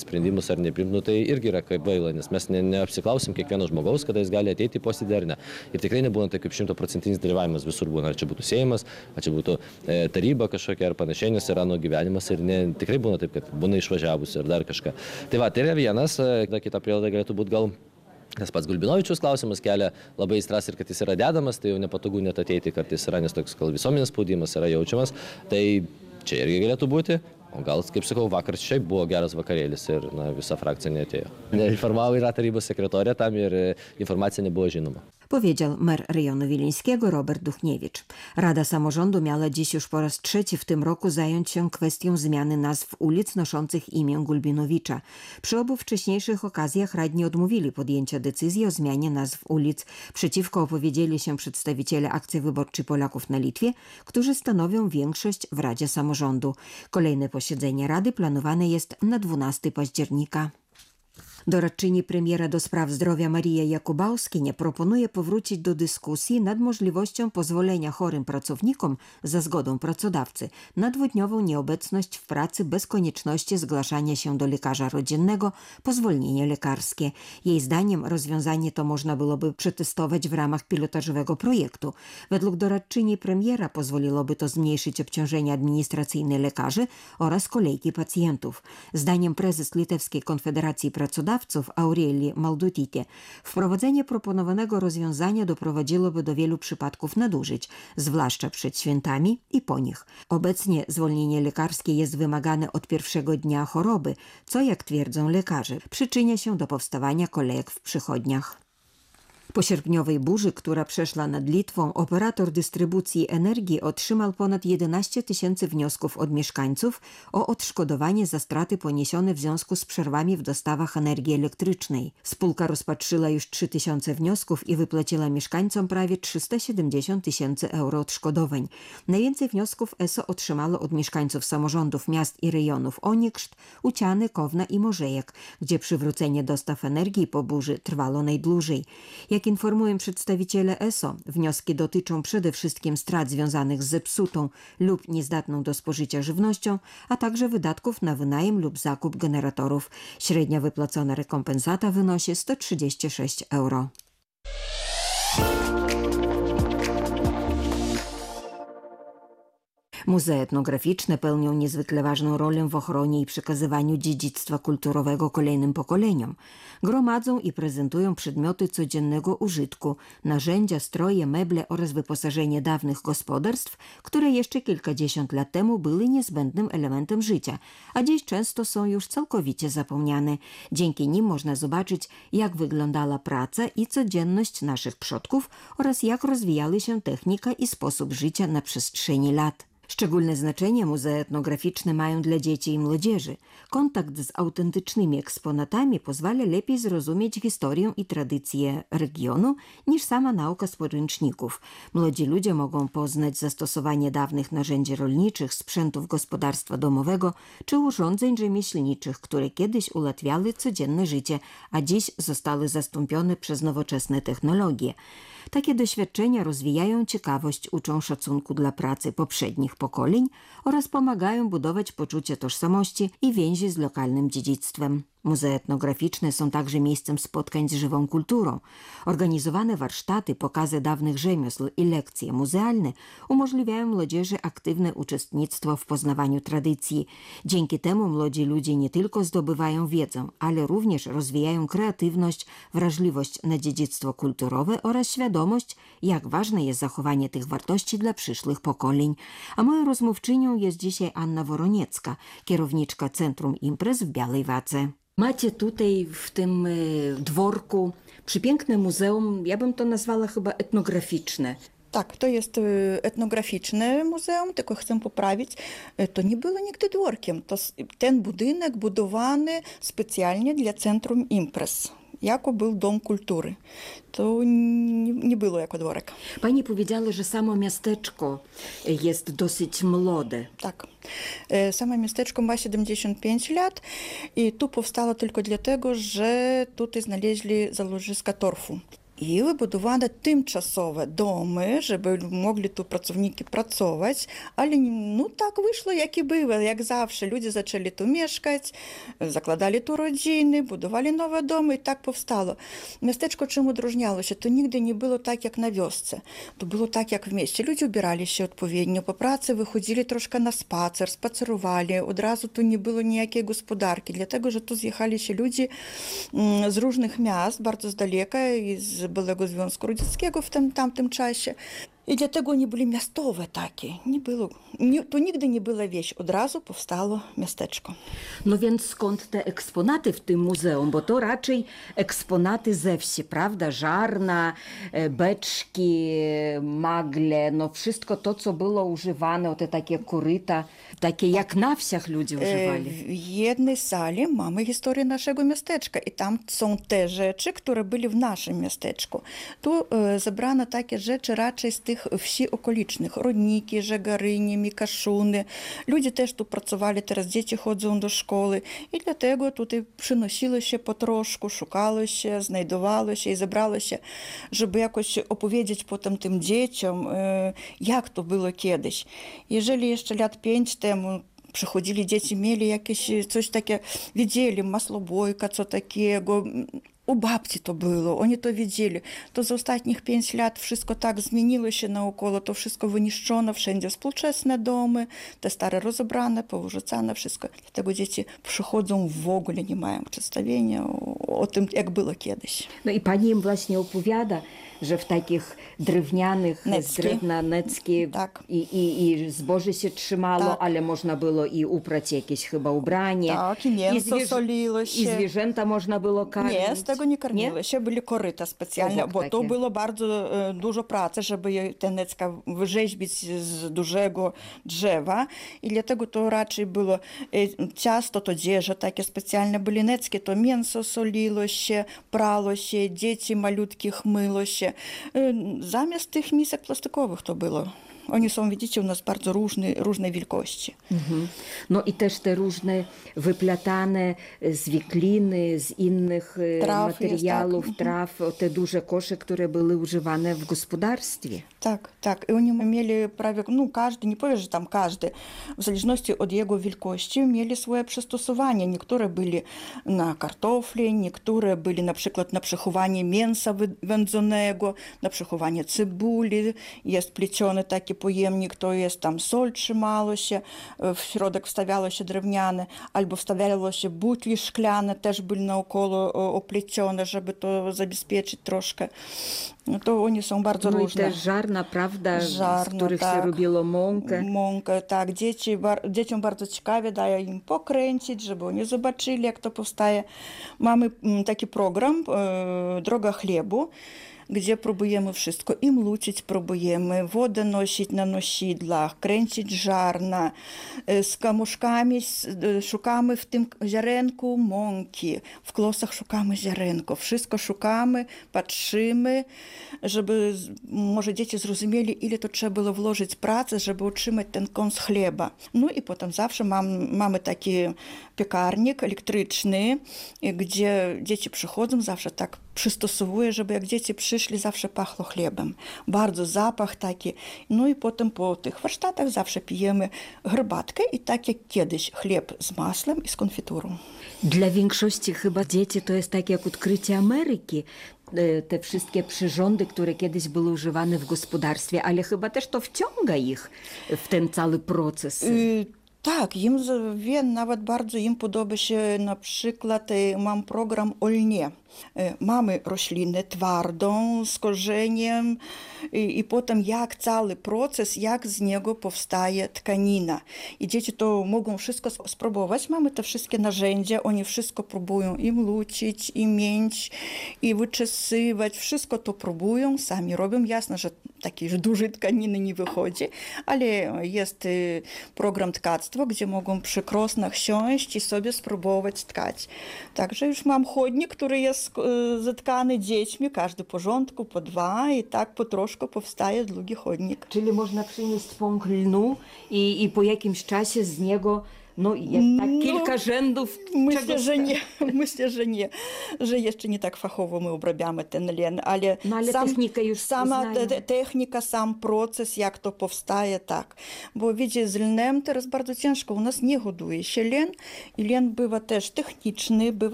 sprendimus ar nepriimti, tai irgi yra kaip baila, nes mes neapsiklausim kiekvieno žmogaus, kada jis gali ateiti į posėdį ar ne. Ir tikrai nebūna tai kaip 100% dalyvavimas visur būna, ar čia būtų Seimas, ar čia būtų taryba kažkokia ar panašiai, nes yra gyvenimas ir tikrai būna taip, kad būna išvažiavusi ir dar kažką. Tai va, tai yra vienas, kita prielaida galėtų būti gal. Nes pats Gulbinovičiaus klausimas kelia labai aistras ir kad jis yra dedamas, tai jau nepatogu net ateiti kartais yra, nes toks visuomenės spaudimas yra jaučiamas, tai čia irgi galėtų būti. O gal, kaip sakau, vakar šiaip buvo geras vakarėlis ir visa frakcija neatėjo. Neinformavo yra tarybos sekretorė tam ir informacja nebyła żinoma. Powiedział mer rejonu wileńskiego Robert Duchniewicz. Rada Samorządu miała dziś już po raz trzeci w tym roku zająć się kwestią zmiany nazw ulic noszących imię Gulbinowicza. Przy obu wcześniejszych okazjach radni odmówili podjęcia decyzji o zmianie nazw ulic. Przeciwko opowiedzieli się przedstawiciele Akcji Wyborczej Polaków na Litwie, którzy stanowią większość w Radzie Samorządu. Kolejne posiedzenie Rady planowane jest na 12 października. Doradczyni premiera do spraw zdrowia Marija Jakubowska proponuje powrócić do dyskusji nad możliwością pozwolenia chorym pracownikom za zgodą pracodawcy na dwudniową nieobecność w pracy bez konieczności zgłaszania się do lekarza rodzinnego po zwolnienie lekarskie. Jej zdaniem rozwiązanie to można byłoby przetestować w ramach pilotażowego projektu. Według doradczyni premiera pozwoliłoby to zmniejszyć obciążenia administracyjne lekarzy oraz kolejki pacjentów. Zdaniem prezes Litewskiej Konfederacji Pracodawców Aurelii Maldutytė, wprowadzenie proponowanego rozwiązania doprowadziłoby do wielu przypadków nadużyć, zwłaszcza przed świętami i po nich. Obecnie zwolnienie lekarskie jest wymagane od pierwszego dnia choroby, co, jak twierdzą lekarze, przyczynia się do powstawania kolejek w przychodniach. Po sierpniowej burzy, która przeszła nad Litwą, operator dystrybucji energii otrzymał ponad 11 000 wniosków od mieszkańców o odszkodowanie za straty poniesione w związku z przerwami w dostawach energii elektrycznej. Spółka rozpatrzyła już 3000 wniosków i wypłaciła mieszkańcom prawie 370 000 euro odszkodowań. Najwięcej wniosków ESO otrzymało od mieszkańców samorządów miast i rejonów Onikszt, Uciany, Kowna i Morzejek, gdzie przywrócenie dostaw energii po burzy trwało najdłużej. Jak informują przedstawiciele ESO, wnioski dotyczą przede wszystkim strat związanych z zepsutą lub niezdatną do spożycia żywnością, a także wydatków na wynajem lub zakup generatorów. Średnia wypłacona rekompensata wynosi 136 euro. Muzea etnograficzne pełnią niezwykle ważną rolę w ochronie i przekazywaniu dziedzictwa kulturowego kolejnym pokoleniom. Gromadzą i prezentują przedmioty codziennego użytku, narzędzia, stroje, meble oraz wyposażenie dawnych gospodarstw, które jeszcze kilkadziesiąt lat temu były niezbędnym elementem życia, a dziś często są już całkowicie zapomniane. Dzięki nim można zobaczyć, jak wyglądała praca i codzienność naszych przodków oraz jak rozwijały się technika i sposób życia na przestrzeni lat. Szczególne znaczenie muzea etnograficzne mają dla dzieci i młodzieży. Kontakt z autentycznymi eksponatami pozwala lepiej zrozumieć historię i tradycje regionu niż sama nauka z podręczników. Młodzi ludzie mogą poznać zastosowanie dawnych narzędzi rolniczych, sprzętów gospodarstwa domowego czy urządzeń rzemieślniczych, które kiedyś ułatwiały codzienne życie, a dziś zostały zastąpione przez nowoczesne technologie. Takie doświadczenia rozwijają ciekawość, uczą szacunku dla pracy poprzednich pokoleń oraz pomagają budować poczucie tożsamości i więzi z lokalnym dziedzictwem. Muzea etnograficzne są także miejscem spotkań z żywą kulturą. Organizowane warsztaty, pokazy dawnych rzemiosł i lekcje muzealne umożliwiają młodzieży aktywne uczestnictwo w poznawaniu tradycji. Dzięki temu młodzi ludzie nie tylko zdobywają wiedzę, ale również rozwijają kreatywność, wrażliwość na dziedzictwo kulturowe oraz świadomość, jak ważne jest zachowanie tych wartości dla przyszłych pokoleń. A moją rozmówczynią jest dzisiaj Anna Woroniecka, kierowniczka Centrum Imprez w Białej Wadze. Macie tutaj w tym dworku przepiękne muzeum, ja bym to nazwała chyba etnograficzne. Tak, to jest etnograficzne muzeum, tylko chcę poprawić, to nie było nigdy dworkiem. Ten budynek budowany specjalnie dla Centrum Imprez. Jako był Dom Kultury. To nie było jako dworek. Pani powiedziała, że samo miasteczko jest dosyć młode. Tak. Samo miasteczko ma 75 lat i tu powstało tylko dlatego, że tutaj znaleźli założyska torfu. І вибудували тимчасові доми, щоб могли тут працівники працювати. Але ну, так вийшло, як і було, як завжди. Люди почали тут мешкати, закладали тут родини, будували нові доми, і так повстало. Містечко чим одружнялося? То ніде не було так, як на вёсці. То було так, як в місті. Люди убиралися відповідно, по праці виходили трошки на спацер, спацерували. Одразу тут не було ніякої господарки. Для того, що тут з'їхалися люди з різних міст, bardzo z daleka, із byłego Związku Radzieckiego w tamtym czasie. I dlatego nie byli miastowe takie. Nie było, to nigdy nie była wieś. Od razu powstało miasteczko. No więc skąd te eksponaty w tym muzeum? Bo to raczej eksponaty ze wsi, prawda? Żarna, beczki, magle, no wszystko to, co było używane, te takie koryta, takie jak na wsiach ludzie używali. W jednej sali mamy historię naszego miasteczka i tam są te rzeczy, które były w naszym miasteczku. Tu zebrano takie rzeczy raczej z tych wsi okolicznych. Rodniki, Żegarynie, Mikaszuny. Ludzie też tu pracowali, teraz dzieci chodzą do szkoły i dlatego tutaj przynosiło się po troszku, szukało się, znajdowało się i zebrało się, żeby jakoś opowiedzieć potem tym dzieciom, jak to było kiedyś. Jeżeli jeszcze lat 5 temu przychodzili dzieci, mieli jakieś coś takie, wiedzieli, maslobojka, co takiego. U babci to było, oni to wiedzieli. To za ostatnich 5 lat wszystko tak zmieniło się naokoło, to wszystko wyniszczono, wszędzie współczesne domy, te stare rozebrane, powyrzucane, wszystko. Dlatego dzieci przychodzą w ogóle nie mają przedstawienia o tym, jak było kiedyś. No i pani im właśnie opowiada, że w takich drewnianych, z drewna neckie tak. i zboże się trzymało, tak. ale można było i uprać jakieś chyba ubranie. Tak, i mięso soliło się. I zwierzęta można było karmić. Nie, z tego nie karmiło się, były koryta specjalne, bo to było bardzo dużo pracy, żeby te necka wyrzeźbić z dużego drzewa i dlatego to raczej było ciasto, to dzieże takie specjalne były neckie, to mięso soliło się, prało się, dzieci malutkich myło się. Zamiast tych misek plastikowych to było. Oni są, widzicie, u nas bardzo różnej wielkości. Mhm. No i też te różne wyplatane z wikliny, z innych materiałów, traw, te duże kosze, które były używane w gospodarstwie. Tak, tak. I oni mieli prawie, no każdy, nie powiesz, że tam każdy, w zależności od jego wielkości, mieli swoje przystosowanie. Niektóre byli na kartofle, niektóre byli na przykład na przechowanie mięsa wędzonego, na przechowanie cebuli. Jest pleciony taki pojemnik, to jest tam sol trzymało się, w środek wstawiało się drewniane, albo wstawiało się butli szklane, też byli naokoło oplecione, żeby to zabezpieczyć troszkę. No to oni są bardzo różne. No i też żarna, prawda, z których się robiło mąkę. Mąkę, tak. Dzieciom bardzo ciekawie, daje im pokręcić, żeby oni zobaczyli, jak to powstaje. Mamy taki program Droga Chliebu, gdzie próbujemy wszystko. I mlucić próbujemy, wodę nosić na nosidlach, kręcić żarna, z kamuszkami szukamy w tym ziarenku mąki, w klosach szukamy ziarenko, wszystko szukamy, patrzymy, żeby może dzieci zrozumieli, ile to trzeba było włożyć pracy, żeby utrzymać ten kąs chleba. No i potem zawsze mamy taki piekarnik elektryczny, gdzie dzieci przychodzą, zawsze tak przystosowuję, żeby jak dzieci przyszli, zawsze pachło chlebem. Bardzo zapach taki. No i potem po tych warsztatach zawsze pijemy herbatkę i tak jak kiedyś chleb z masłem i z konfiturą. Dla większości chyba dzieci to jest tak jak odkrycie Ameryki. Te wszystkie przyrządy, które kiedyś były używane w gospodarstwie, ale chyba też to wciąga ich w ten cały proces. Tak, nawet bardzo im podoba się na przykład, mam program o lnie. Mamy roślinę twardą, z korzeniem i potem jak cały proces, jak z niego powstaje tkanina. I dzieci to mogą wszystko spróbować. Mamy te wszystkie narzędzia, oni wszystko próbują i mlucić, i mięć, i wyczesywać. Wszystko to próbują, sami robią. Jasne, że takiej dużej tkaniny nie wychodzi, ale jest program tkactwa, gdzie mogą przy krosnach siąść i sobie spróbować tkać. Także już mam chodnik, który jest zatkany dziećmi, każdy po rządku, po 2 i tak po troszkę powstaje drugi chodnik. Czyli można przynieść pąk lnu i po jakimś czasie z niego No jest tak kilka rzędów Myślę, że czegoś nie. Myślę, że nie. Że jeszcze nie tak fachowo my obrabiamy ten len, ale, No, ale technikę już sama znają. technika, sam proces, jak to powstaje, tak. Bo wiecie, z lnem teraz bardzo ciężko. U nas nie hoduje się len i len bywa też techniczny, bywa